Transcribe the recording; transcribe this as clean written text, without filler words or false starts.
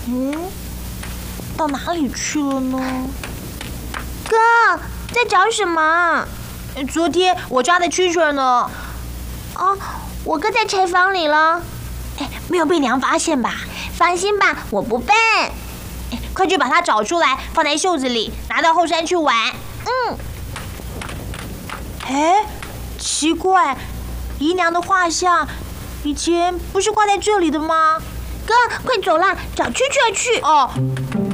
到哪里去了呢？ 哥，在找什么？ 昨天我抓的蛐蛐呢。 哦，我哥在柴房里了。 没有被娘发现吧？ 放心吧，我不笨。 快去把它找出来，放在袖子里，拿到后山去玩。奇怪，姨娘的画像以前不是挂在这里的吗？ 哥，快走啦，找蛐蛐去。 哦。